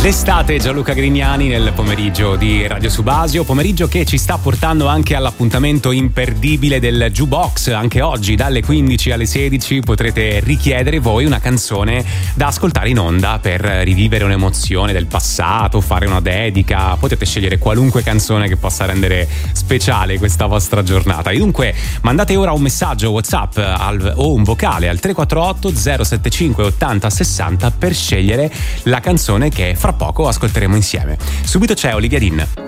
L'estate, Gianluca Grignani nel pomeriggio di Radio Subasio, pomeriggio che ci sta portando anche all'appuntamento imperdibile del Jukebox. Anche oggi dalle 15 alle 16 potrete richiedere voi una canzone da ascoltare in onda per rivivere un'emozione del passato, fare una dedica. Potete scegliere qualunque canzone che possa rendere speciale questa vostra giornata. E dunque mandate ora un messaggio WhatsApp o un vocale al 348 075 80 60 per scegliere la canzone che fra poco ascolteremo insieme. Subito c'è Olivia Dean.